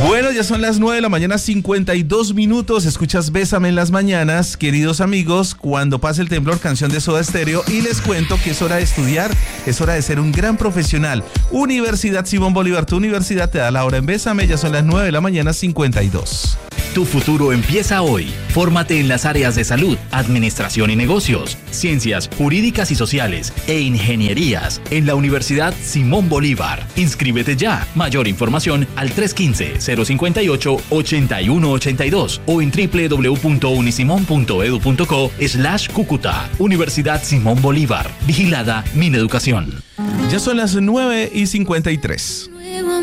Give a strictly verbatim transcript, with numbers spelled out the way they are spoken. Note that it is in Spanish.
Bueno, ya son las nueve de la mañana, cincuenta y dos minutos. Escuchas Bésame en las mañanas, queridos amigos, cuando pase el temblor, canción de Soda Stereo. Y les cuento que es hora de estudiar, es hora de ser un gran profesional. Universidad Simón Bolívar, tu universidad te da la hora en Bésame. Ya son las nueve de la mañana, cincuenta y dos. Tu futuro empieza hoy. Fórmate en las áreas de salud, administración y negocios, ciencias jurídicas y sociales e ingenierías en la Universidad Simón Bolívar. Inscríbete ya. Mayor información al tres uno cinco, cero cinco ocho, ocho uno ocho dos o en doble u doble u doble u punto unisimón punto edu punto co slash Cúcuta. Universidad Simón Bolívar. Vigilada Mineducación. Ya son las nueve y cincuenta y tres.